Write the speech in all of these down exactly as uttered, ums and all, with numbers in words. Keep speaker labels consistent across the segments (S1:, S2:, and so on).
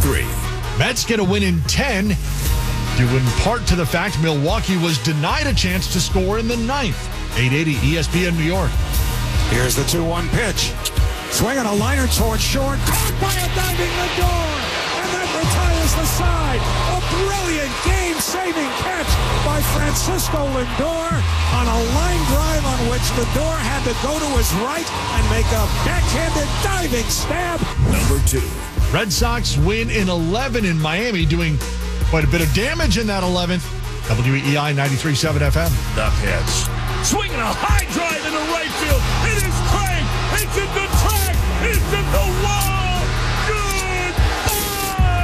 S1: three.
S2: Mets get a win in ten, due in part to the fact Milwaukee was denied a chance to score in the ninth. eight eighty E S P N New York.
S3: Here's the two one pitch. Swinging a liner towards short. Caught by a diving Lindor. And that retires the side. A brilliant game-saving catch by Francisco Lindor on a line drive on which Lindor had to go to his right and make a backhanded diving stab.
S1: Number two.
S2: Red Sox win in eleven in Miami, doing quite a bit of damage in that eleventh. W E I ninety-three point seven F M.
S4: The pitch. Swinging a high drive into right field. It is Craig. It's in the track. It's in the wall. Goodbye.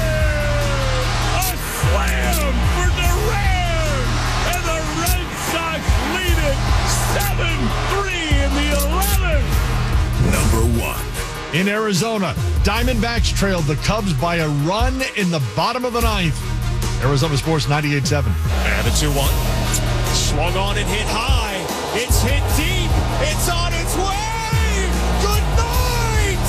S4: A slam for Duran. And the Red Sox lead it seven three in the eleventh.
S1: Number one.
S2: In Arizona, Diamondbacks trailed the Cubs by a run in the bottom of the ninth. Arizona Sports ninety-eight point seven.
S5: And a two one. Swung on and hit high. It's hit deep. It's on its way. Good night.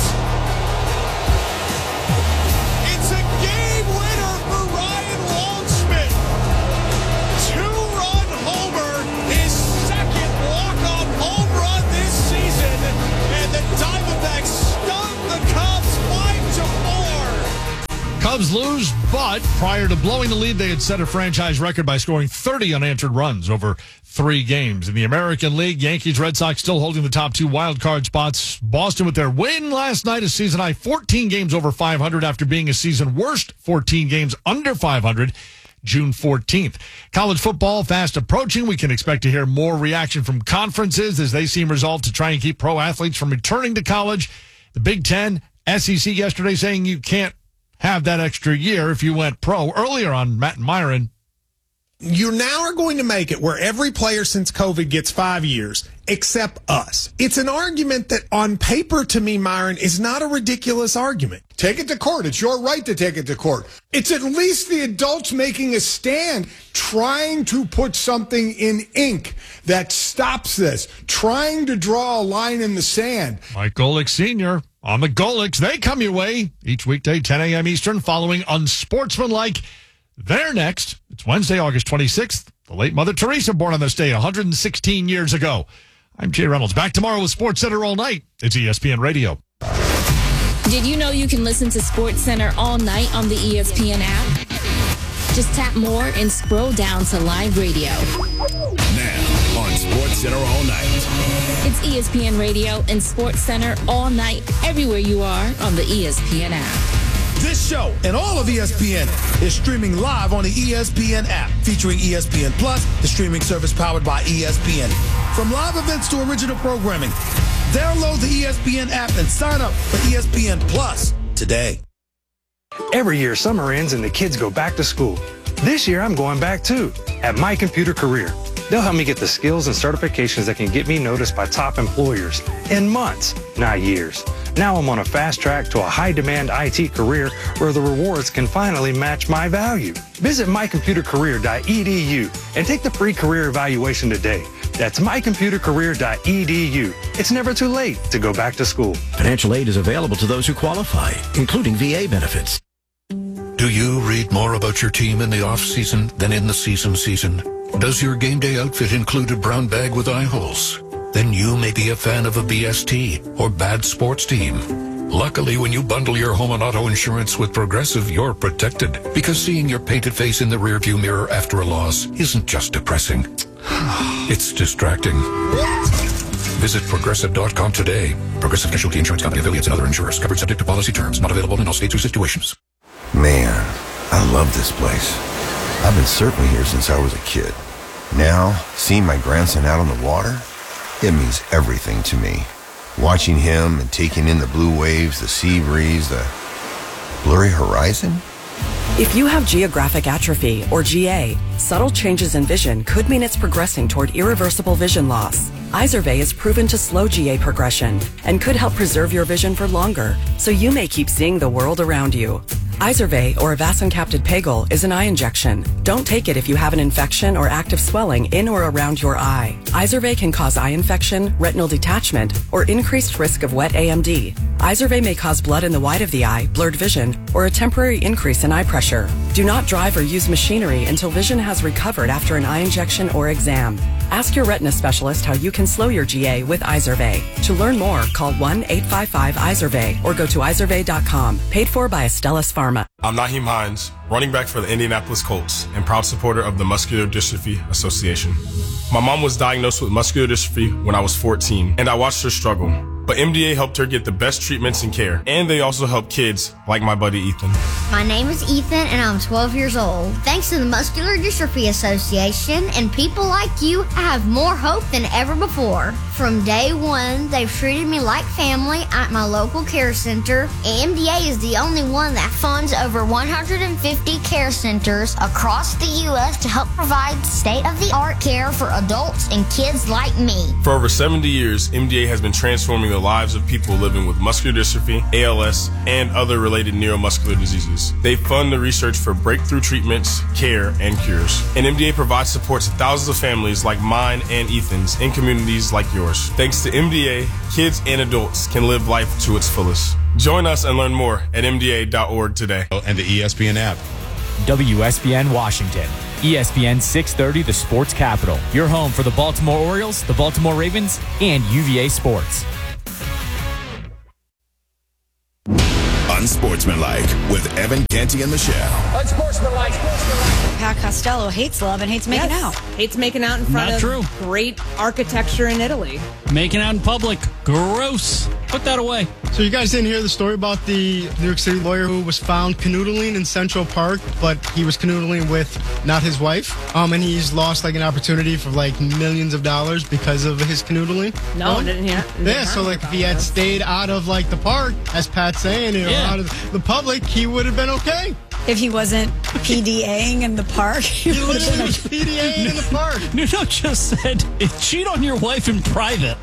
S5: It's a game winner for Ryan Waldschmidt. Two-run homer. His second walk-off home run this season. And the Diamondbacks stunned the Cubs five to four.
S2: Cubs lose, but prior to blowing the lead, they had set a franchise record by scoring thirty unanswered runs over three games. In the American League, Yankees, Red Sox still holding the top two wild card spots. Boston with their win last night, a season high fourteen games over five hundred after being a season worst fourteen games under five hundred. June fourteenth. College football fast approaching. We can expect to hear more reaction from conferences as they seem resolved to try and keep pro athletes from returning to college. The Big Ten, S E C yesterday saying you can't have that extra year if you went pro. Earlier on Matt and Myron.
S6: You now are going to make it where every player since COVID gets five years, except us. It's an argument that on paper, to me, Myron, is not a ridiculous argument.
S7: Take it to court. It's your right to take it to court. It's at least the adults making a stand, trying to put something in ink that stops this, trying to draw a line in the sand.
S2: Mike Golick Senior on the Golics. They come your way each weekday, ten a.m. Eastern, following Unsportsmanlike. They're next. It's Wednesday, August twenty-sixth. The late Mother Teresa born on this day one hundred sixteen years ago. I'm Jay Reynolds. Back tomorrow with Sports Center all night. It's E S P N Radio.
S8: Did you know you can listen to Sports Center all night on the E S P N app? Just tap more and scroll down to live radio.
S1: Now on Sports Center all night.
S8: It's E S P N Radio and Sports Center all night, everywhere you are on the E S P N app.
S6: This show and all of E S P N is streaming live on the E S P N app, featuring E S P N Plus, the streaming service powered by E S P N. From live events to original programming, download the E S P N app and sign up for E S P N Plus today.
S9: Every year, summer ends and the kids go back to school. This year, I'm going back too, at My Computer Career. They'll help me get the skills and certifications that can get me noticed by top employers in months, not years. Now I'm on a fast track to a high-demand I T career where the rewards can finally match my value. Visit my computer career dot e d u and take the free career evaluation today. That's my computer career dot e d u. It's never too late to go back to school.
S10: Financial aid is available to those who qualify, including V A benefits.
S11: Do you read more about your team in the off-season than in the season season? Does your game day outfit include a brown bag with eye holes? Then you may be a fan of a B S T or bad sports team. Luckily, when you bundle your home and auto insurance with Progressive, you're protected. Because seeing your painted face in the rearview mirror after a loss isn't just depressing. It's distracting. Visit Progressive dot com today. Progressive Casualty Insurance Company, affiliates, and other insurers. Covered subject to policy terms. Not available in all states or situations.
S12: Man, I love this place. I've been surfing here since I was a kid. Now, seeing my grandson out on the water, it means everything to me. Watching him and taking in the blue waves, the sea breeze, the blurry horizon.
S13: If you have geographic atrophy, or G A, subtle changes in vision could mean it's progressing toward irreversible vision loss. Izervay is proven to slow G A progression and could help preserve your vision for longer, so you may keep seeing the world around you. Izervay, or avacincaptad pegol, is an eye injection. Don't take it if you have an infection or active swelling in or around your eye. Izervay can cause eye infection, retinal detachment, or increased risk of wet A M D. Izervay may cause blood in the white of the eye, blurred vision, or a temporary increase in eye pressure. Do not drive or use machinery until vision has recovered after an eye injection or exam. Ask your retina specialist how you can slow your G A with Izervay. To learn more, call one eight five five Izervay or go to izervay dot com. Paid for by Astellas Pharma.
S14: I'm Naheem Hines, running back for the Indianapolis Colts and proud supporter of the Muscular Dystrophy Association. My mom was diagnosed with muscular dystrophy when I was fourteen, and I watched her struggle. But M D A helped her get the best treatments and care, and they also help kids like my buddy Ethan.
S15: My name is Ethan, and I'm twelve years old. Thanks to the Muscular Dystrophy Association and people like you, I have more hope than ever before. From day one, they've treated me like family at my local care center. M D A is the only one that funds over one hundred fifty care centers across the U S to help provide state-of-the-art care for adults and kids like me.
S14: For over seventy years, M D A has been transforming the lives of people living with muscular dystrophy, A L S, and other related neuromuscular diseases. They fund the research for breakthrough treatments, care, and cures. And M D A provides support to thousands of families like mine and Ethan's in communities like yours. Thanks to M D A, kids and adults can live life to its fullest. Join us and learn more at M D A dot org today.
S16: And the E S P N app.
S17: W S B N Washington. E S P N six thirty, the sports capital. Your home for the Baltimore Orioles, the Baltimore Ravens, and U V A Sports.
S1: Unsportsmanlike with Evan Canty and Michelle.
S18: Unsportsmanlike, sportsmanlike.
S19: Pat Costello hates love and hates making
S18: yes.
S19: out.
S18: Hates making out in front
S20: Not
S18: of
S20: true.
S18: great architecture in Italy.
S20: Making out in public. Gross. Put that away.
S21: So you guys didn't hear the story about the New York City lawyer who was found canoodling in Central Park, but he was canoodling with not his wife. Um, and he's lost like an opportunity for like millions of dollars because of his canoodling.
S18: No,
S21: um,
S18: didn't hear. Didn't
S21: yeah, so like if he had stayed out of like the park, as Pat's saying, you know,
S20: Yeah.
S21: out of the public, he would have been okay.
S19: If he wasn't PDAing in the park, he
S21: He
S19: would
S21: literally
S19: have
S21: was PDAing in the park.
S20: Nuno just said, cheat on your wife in private.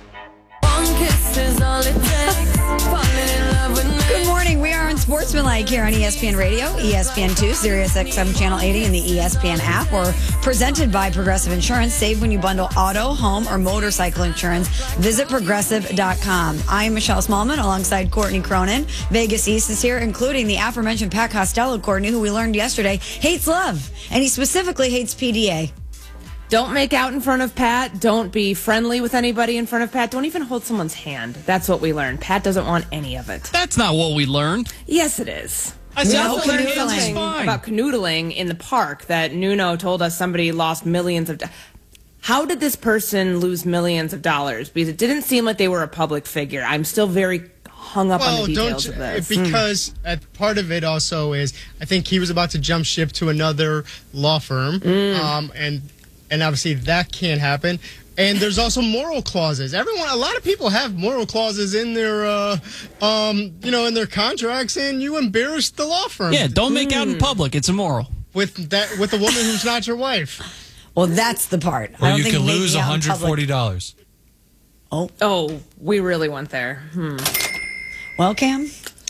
S19: Good morning. We are on Sportsmanlike here on E S P N Radio, E S P N two, Sirius X M Channel eighty, and the E S P N app. We're presented by Progressive Insurance. Save when you bundle auto, home, or motorcycle insurance. Visit progressive dot com. I'm Michelle Smallman alongside Courtney Cronin. Vegas East is here, including the aforementioned Pat Costello, Courtney, who we learned yesterday hates love, and he specifically hates P D A.
S18: Don't make out in front of Pat. Don't be friendly with anybody in front of Pat. Don't even hold someone's hand. That's what we learned. Pat doesn't want any of it.
S20: That's not what we learned.
S18: Yes, it is.
S20: I
S18: We
S20: said
S18: also learned
S20: canoodling.
S18: something
S20: Fine.
S18: about canoodling in the park that Nuno told us somebody lost millions of dollars. How did this person lose millions of dollars? Because it didn't seem like they were a public figure. I'm still very hung up
S21: well,
S18: on the details
S21: don't,
S18: of this.
S21: Because mm. at part of it also is, I think he was about to jump ship to another law firm,
S18: Mm.
S21: um, and and obviously that can't happen. And there's also moral clauses. Everyone, a lot of people have moral clauses in their, uh, um, you know, in their contracts, and you embarrass the law firm.
S20: Yeah, don't make
S21: mm.
S20: out in public. It's immoral.
S21: With that, with a woman who's not your wife.
S19: Well, that's the part.
S22: Or
S19: I don't
S22: you
S19: think
S22: can
S19: making
S22: lose
S19: out in
S22: one hundred forty
S19: public-
S22: dollars.
S19: Oh,
S18: oh, we really went there. Hmm.
S19: Well, Cam,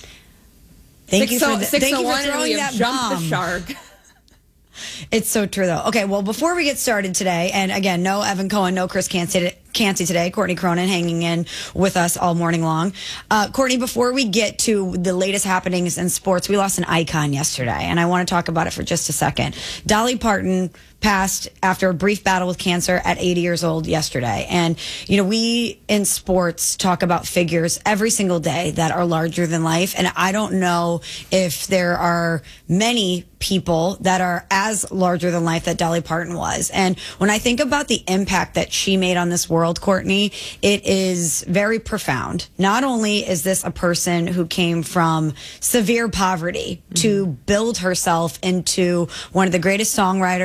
S19: thank you for
S18: oh-
S19: the, thank you for
S18: six oh one and
S19: throwing
S18: we
S19: that
S18: have jumped
S19: bomb.
S18: the shark.
S19: It's so true, though. Okay, well, before we get started today, and again, no Evan Cohen, no Chris Canty, Canty today, Courtney Cronin hanging in with us all morning long. Uh, Courtney, before we get to the latest happenings in sports, we lost an icon yesterday, and I want to talk about it for just a second. Dolly Parton passed after a brief battle with cancer at eighty years old yesterday. And, you know, we in sports talk about figures every single day that are larger than life. And I don't know if there are many people that are as larger than life that Dolly Parton was. And when I think about the impact that she made on this world, Courtney, it is very profound. Not only is this a person who came from severe poverty mm-hmm. to build herself into one of the greatest songwriters, musicians,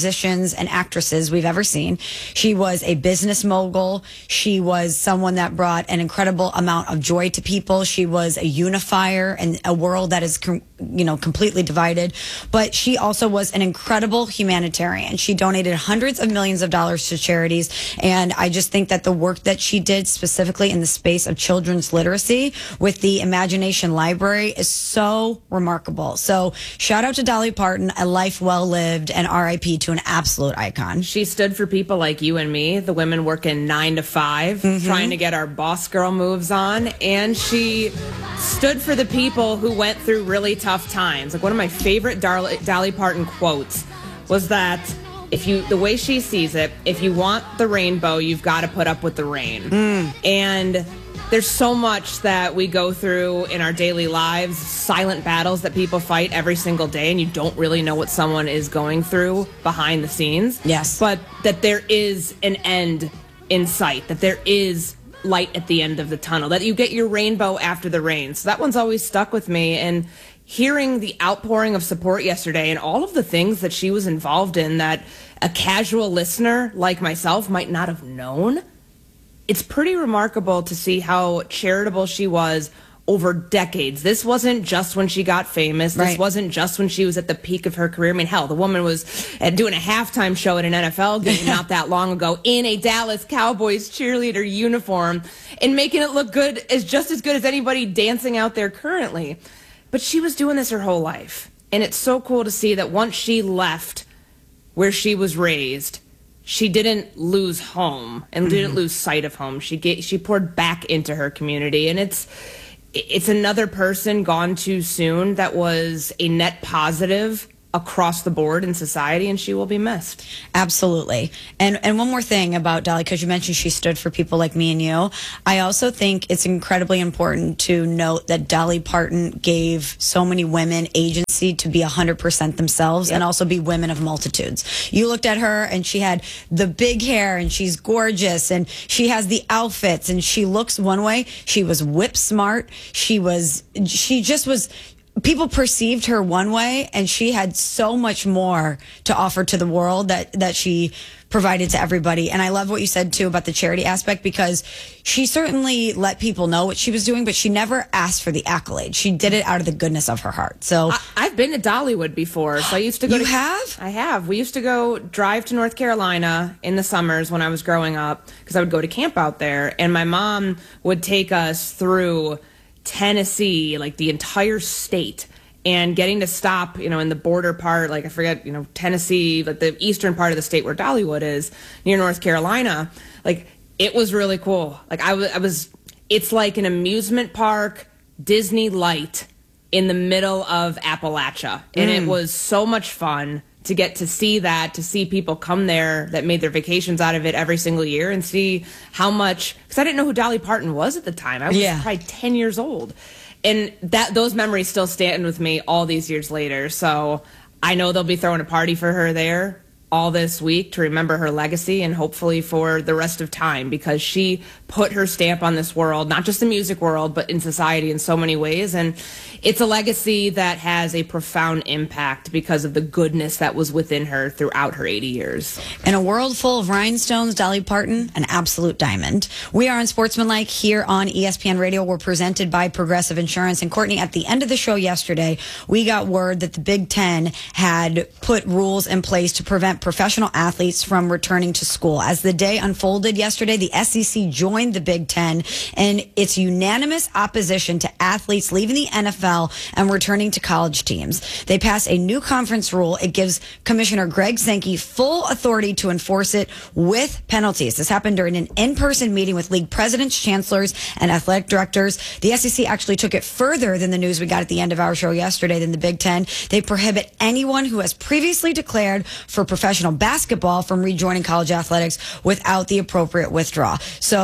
S19: musicians and actresses we've ever seen. She was a business mogul. She was someone that brought an incredible amount of joy to people. She was a unifier in a world that is, you know, completely divided. But she also was an incredible humanitarian. She donated hundreds of millions of dollars to charities. And I just think that the work that she did specifically in the space of children's literacy with the Imagination Library is so remarkable. So shout out to Dolly Parton, a life well lived, and R I P to an absolute icon.
S18: She stood for people like you and me, the women working nine to five, mm-hmm. trying to get our boss girl moves on. And she stood for the people who went through really tough times. Like, one of my favorite Dolly, Dolly Parton quotes was that if you, the way she sees it, if you want the rainbow, you've got to put up with the rain. Mm. And there's so much that we go through in our daily lives, silent battles that people fight every single day, and you don't really know what someone is going through behind the scenes.
S19: Yes.
S18: But that there is an end in sight, that there is light at the end of the tunnel, that you get your rainbow after the rain. So that one's always stuck with me. And hearing the outpouring of support yesterday and all of the things that she was involved in that a casual listener like myself might not have known, it's pretty remarkable to see how charitable she was over decades. This wasn't just when she got famous. This
S19: Right.
S18: wasn't just when she was at the peak of her career. I mean, hell, the woman was uh, doing a halftime show at an N F L game not that long ago in a Dallas Cowboys cheerleader uniform and making it look good, as just as good as anybody dancing out there currently. But she was doing this her whole life. And it's so cool to see that once she left where she was raised, she didn't lose home and didn't mm-hmm. lose sight of home. She get, she poured back into her community. And it's it's another person gone too soon that was a net positive across the board in society, and she will be missed.
S19: Absolutely. And and one more thing about Dolly, because you mentioned she stood for people like me and you. I also think it's incredibly important to note that Dolly Parton gave so many women agency to be one hundred percent themselves yep. and also be women of multitudes. You looked at her and she had the big hair and she's gorgeous and she has the outfits and she looks one way. She was whip smart. She was, she just was, people perceived her one way, and she had so much more to offer to the world that, that she provided to everybody. And I love what you said, too, about the charity aspect, because she certainly let people know what she was doing, but she never asked for the accolade. She did it out of the goodness of her heart. So
S18: I, I've been to Dollywood before. So I used to go
S19: you
S18: to...
S19: have?
S18: I have. We used to go drive to North Carolina in the summers when I was growing up, because I would go to camp out there, and my mom would take us through Tennessee, like the entire state, and getting to stop, you know, in the border part, like I forget, you know, Tennessee, like the eastern part of the state where Dollywood is, near North Carolina, like it was really cool. Like I was, I was, it's like an amusement park, Disney light in the middle of Appalachia. And mm. it was so much fun to get to see that, to see people come there that made their vacations out of it every single year and see how much, because I didn't know who Dolly Parton was at the time. I was
S19: yeah.
S18: probably ten years old. And that those memories still stand with me all these years later. So I know they'll be throwing a party for her there all this week to remember her legacy and hopefully for the rest of time, because she put her stamp on this world, not just the music world, but in society in so many ways. And it's a legacy that has a profound impact because of the goodness that was within her throughout her eighty years.
S19: In a world full of rhinestones, Dolly Parton, an absolute diamond. We are on Sportsmanlike here on E S P N Radio. We're presented by Progressive Insurance. And Courtney, at the end of the show yesterday, we got word that the Big Ten had put rules in place to prevent professional athletes from returning to school. As the day unfolded yesterday, the S E C joined the Big Ten in its unanimous opposition to athletes leaving the N F L and returning to college teams. They passed a new conference rule. It gives Commissioner Greg Sankey full authority to enforce it with penalties. This happened during an in-person meeting with league presidents, chancellors, and athletic directors. The S E C actually took it further than the news we got at the end of our show yesterday than the Big Ten. They prohibit anyone who has previously declared for professional basketball from rejoining college athletics without the appropriate withdrawal. So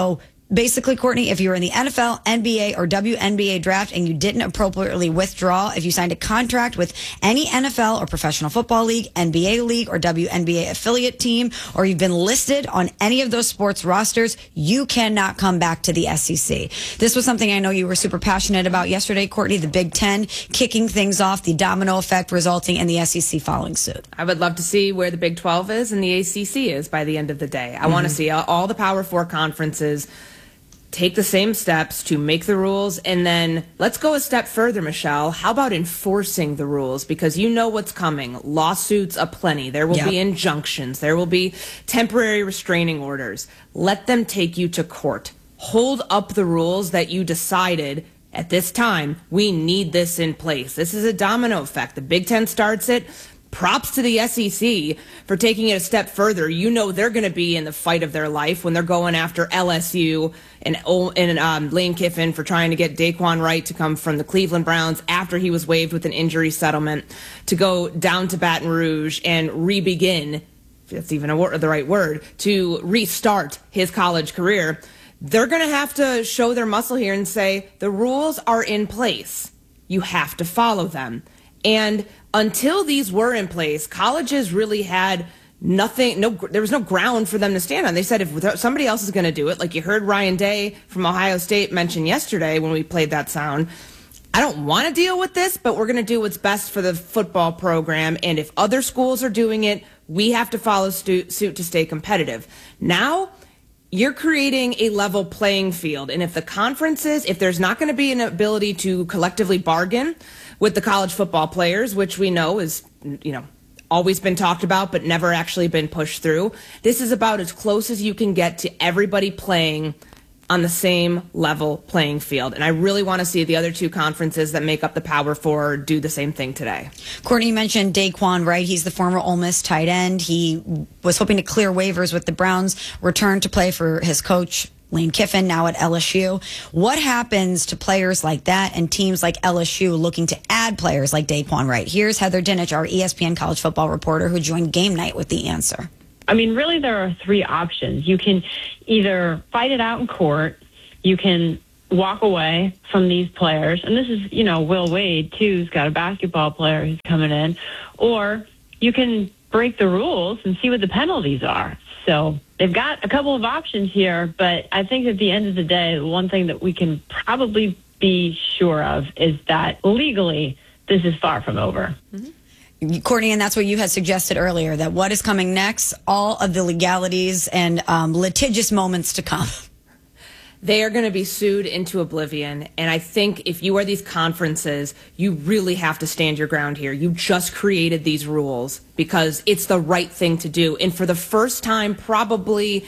S19: Basically, Courtney, if you were in the N F L, N B A, or W N B A draft and you didn't appropriately withdraw, if you signed a contract with any N F L or professional football league, N B A league, or W N B A affiliate team, or you've been listed on any of those sports rosters, you cannot come back to the S E C. This was something I know you were super passionate about yesterday, Courtney, the Big Ten kicking things off, the domino effect resulting in the S E C following suit.
S18: I would love to see where the Big twelve is and the A C C is by the end of the day. I mm-hmm. want to see all the Power Four conferences take the same steps to make the rules, and then let's go a step further, Michelle. How about enforcing the rules? Because you know what's coming. Lawsuits aplenty. There will yep. be injunctions. There will be temporary restraining orders. Let them take you to court. Hold up the rules that you decided at this time. We need this in place. This is a domino effect. The Big Ten starts it. Props to the S E C for taking it a step further. You know they're going to be in the fight of their life when they're going after L S U and, and um, Lane Kiffin for trying to get Daquan Wright to come from the Cleveland Browns after he was waived with an injury settlement to go down to Baton Rouge and re-begin, if that's even a word, the right word, to restart his college career. They're going to have to show their muscle here and say the rules are in place. You have to follow them. And until these were in place, colleges really had nothing, no, there was no ground for them to stand on. They said if somebody else is going to do it, like you heard Ryan Day from Ohio State mention yesterday when we played that sound, I don't want to deal with this, but we're going to do what's best for the football program. And if other schools are doing it, we have to follow stu- suit to stay competitive. Now, you're creating a level playing field. And if the conferences, if there's not going to be an ability to collectively bargain with the college football players, which we know is, you know, always been talked about, but never actually been pushed through, this is about as close as you can get to everybody playing on the same level playing field. And I really want to see the other two conferences that make up the Power Four do the same thing today.
S19: Courtney, you mentioned Daquan Wright. He's the former Ole Miss tight end. He was hoping to clear waivers with the Browns, return to play for his coach, Lane Kiffin, now at L S U. What happens to players like that and teams like L S U looking to add players like Daquan Wright? Here's Heather Dinich, our E S P N college football reporter, who joined Game Night with the answer.
S16: I mean, really, there are three options. You can either fight it out in court, you can walk away from these players, and this is, you know, Will Wade, too, who's got a basketball player who's coming in, or you can break the rules and see what the penalties are. So they've got a couple of options here, but I think at the end of the day, the one thing that we can probably be sure of is that legally, this is far from over.
S19: Mm-hmm. Courtney, and that's what you had suggested earlier, that what is coming next, all of the legalities and um, litigious moments to come.
S18: They are going to be sued into oblivion. And I think if you are these conferences, you really have to stand your ground here. You just created these rules because it's the right thing to do. And for the first time probably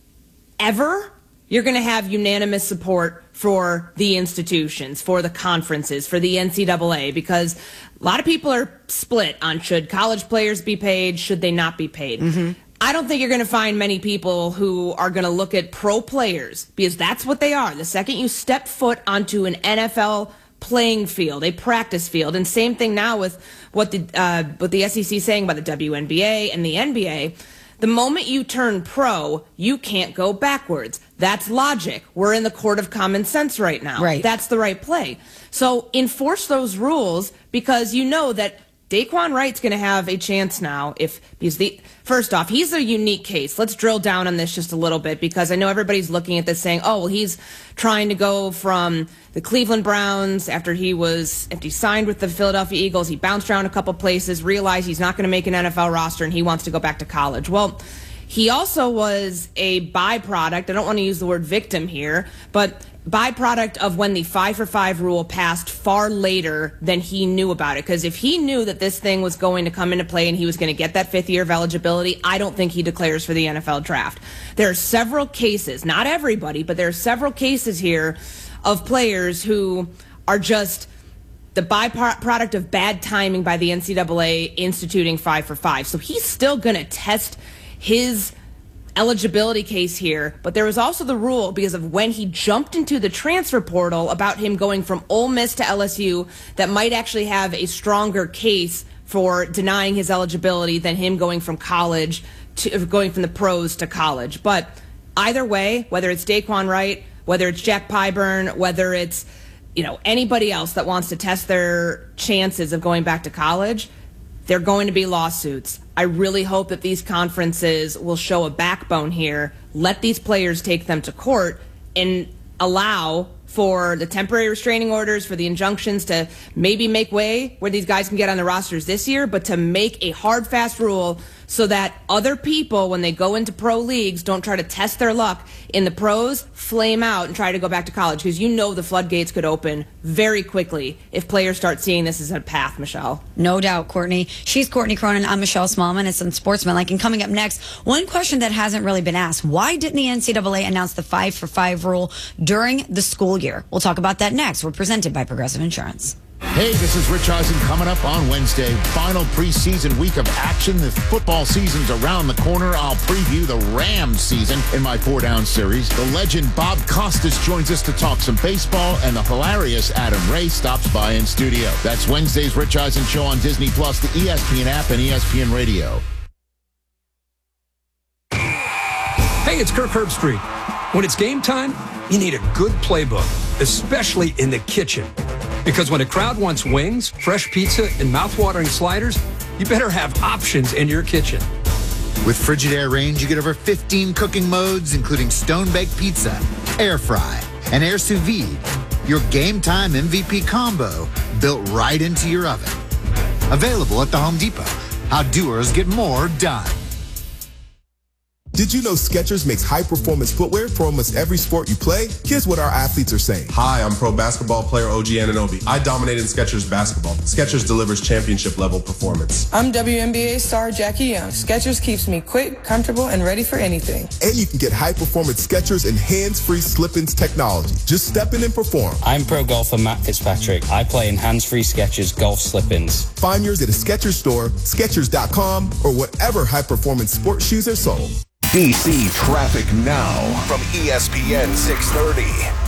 S18: ever, you're going to have unanimous support for the institutions, for the conferences, for the N C double A, because a lot of people are split on should college players be paid, should they not be paid. Mm-hmm. I don't think you're going to find many people who are going to look at pro players, because that's what they are. The second you step foot onto an N F L playing field, a practice field, and same thing now with what the uh, what the S E C is saying about the W N B A and the N B A. The moment you turn pro, you can't go backwards. That's logic. We're in the court of common sense right now.
S19: Right.
S18: That's the right play. So enforce those rules, because you know that Daquan Wright's going to have a chance now. If because the first off, he's a unique case. Let's drill down on this just a little bit, because I know everybody's looking at this saying, "Oh, well, he's trying to go from the Cleveland Browns after he was after he signed with the Philadelphia Eagles. He bounced around a couple places, realized he's not going to make an N F L roster, and he wants to go back to college." Well, he also was a byproduct. I don't want to use the word victim here, but byproduct of when the five for five rule passed far later than he knew about it. Because if he knew that this thing was going to come into play and he was going to get that fifth year of eligibility, I don't think he declares for the N F L draft. There are several cases, not everybody, but there are several cases here of players who are just the byproduct of bad timing by the N C double A instituting five for five. So he's still going to test his eligibility case here, but there was also the rule because of when he jumped into the transfer portal about him going from Ole Miss to L S U that might actually have a stronger case for denying his eligibility than him going from college to going from the pros to college. But either way, whether it's Daquan Wright whether it's Jack Pyburn, whether it's, you know, anybody else that wants to test their chances of going back to college, there are going to be lawsuits. I really hope that these conferences will show a backbone here, let these players take them to court, and allow for the temporary restraining orders, for the injunctions to maybe make way where these guys can get on the rosters this year, but to make a hard, fast rule so that other people, when they go into pro leagues, don't try to test their luck in the pros, flame out, and try to go back to college. Because you know the floodgates could open very quickly if players start seeing this as a path, Michelle.
S19: No doubt, Courtney. She's Courtney Cronin. I'm Michelle Smallman. It's on Sportsmanlike. And coming up next, one question that hasn't really been asked. Why didn't the N C double A announce the five for five rule during the school year? We'll talk about that next. We're presented by Progressive Insurance.
S3: Hey, this is Rich Eisen coming up on Wednesday. Final preseason week of action. The football season's around the corner. I'll preview the Rams season in my Four Down series. The legend Bob Costas joins us to talk some baseball, and the hilarious Adam Ray stops by in studio. That's Wednesday's Rich Eisen Show on Disney Plus, the E S P N app, and E S P N Radio.
S22: Hey, it's Kirk Herbstreit. When it's game time, you need a good playbook, especially in the kitchen. Because when a crowd wants wings, fresh pizza, and mouthwatering sliders, you better have options in your kitchen.
S23: With Frigidaire Range, you get over fifteen cooking modes, including stone-baked pizza, air fry, and air sous vide. Your game time M V P combo built right into your oven. Available at the Home Depot. How doers get more done.
S24: Did you know Skechers makes high-performance footwear for almost every sport you play? Here's what our athletes are saying.
S25: Hi, I'm pro basketball player O G Anunoby. I dominated Skechers basketball. Skechers delivers championship-level performance.
S26: I'm W N B A star Jackie Young. Skechers keeps me quick, comfortable, and ready for anything.
S24: And you can get high-performance Skechers and hands-free slip-ins technology. Just step in and perform.
S27: I'm pro golfer Matt Fitzpatrick. I play in hands-free Skechers golf slip-ins.
S24: Find yours at a Skechers store, Skechers dot com, or whatever high-performance sports shoes are sold.
S1: D C traffic now from E S P N six thirty.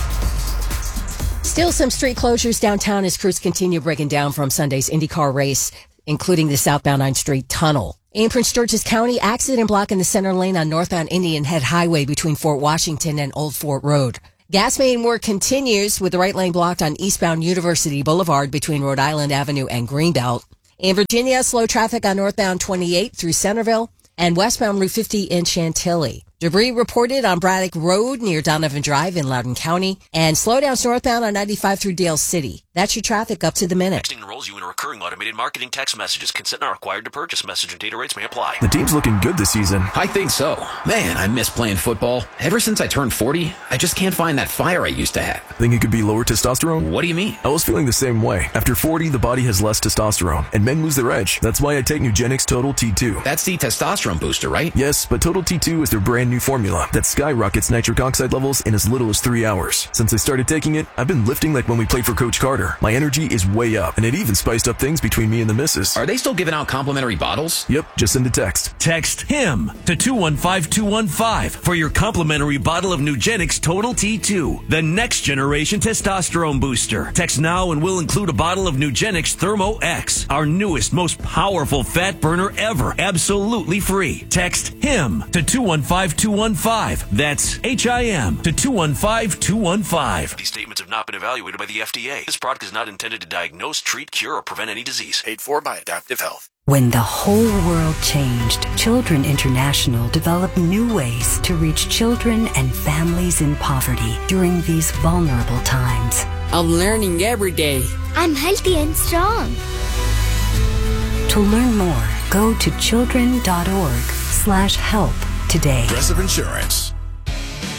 S28: Still some street closures downtown as crews continue breaking down from Sunday's IndyCar race, including the southbound ninth Street Tunnel. In Prince George's County, accident blocking the center lane on northbound Indian Head Highway between Fort Washington and Old Fort Road. Gas main work continues with the right lane blocked on eastbound University Boulevard between Rhode Island Avenue and Greenbelt. In Virginia, slow traffic on northbound twenty-eight through Centerville and westbound Route fifty in Chantilly. Debris reported on Braddock Road near Donovan Drive in Loudoun County, and slowdowns northbound on ninety-five through Dale City. That's your traffic up to the minute.
S10: Texting enrolls you in a recurring automated marketing text messages. Consent not required to purchase. Message and data rates may apply.
S29: The team's looking good this season.
S30: I think so. Man, I miss playing football. Ever since I turned forty, I just can't find that fire I used to have.
S29: Think it could be lower testosterone?
S30: What do you mean?
S29: I was feeling the same way. After forty, the body has less testosterone, and men lose their edge. That's why I take Nugenix Total T two.
S30: That's the testosterone booster, right?
S29: Yes, but Total T two is their brand new formula that skyrockets nitric oxide levels in as little as three hours. Since I started taking it, I've been lifting like when we played for Coach Carter. My energy is way up, and it even spiced up things between me and the missus.
S30: Are they still giving out complimentary bottles?
S29: Yep, just send a text.
S31: Text HIM to two one five two one five for your complimentary bottle of Nugenix Total T two, the next generation testosterone booster. Text now and we'll include a bottle of Nugenix Thermo X, our newest, most powerful fat burner ever, absolutely free. Text HIM to two one five two one five. That's H I M to two one five two one five.
S10: These statements have not been evaluated by the F D A. This product is not intended to diagnose, treat, cure, or prevent any disease. Paid for by Adaptive Health.
S32: When the whole world changed, Children International developed new ways to reach children and families in poverty during these vulnerable times.
S33: I'm learning every day.
S15: I'm healthy and strong.
S32: To learn more, go to children dot org slash help today.
S1: Progressive Insurance.